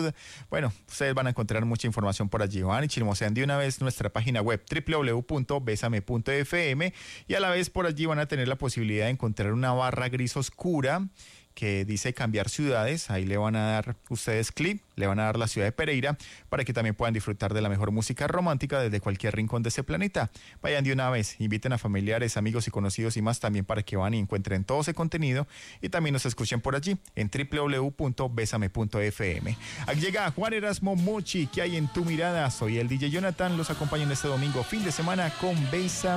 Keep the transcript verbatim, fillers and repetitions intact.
salud. Bueno, ustedes van a encontrar mucha información por allí. Van y chismosean de una vez nuestra página web doble u doble u doble u punto besame punto efe eme y a la vez por allí van a tener la posibilidad de encontrar una barra gris oscura que dice cambiar ciudades. Ahí le van a dar ustedes clic, le van a dar la ciudad de Pereira para que también puedan disfrutar de la mejor música romántica desde cualquier rincón de ese planeta. Vayan de una vez, inviten a familiares, amigos y conocidos y más también para que van y encuentren todo ese contenido y también nos escuchen por allí en doble u doble u doble u punto besame punto efe eme. Aquí llega Juan Erasmo Mochi, ¿qué hay en tu mirada? Soy el D J Jonathan, los acompaño en este domingo fin de semana con Besame.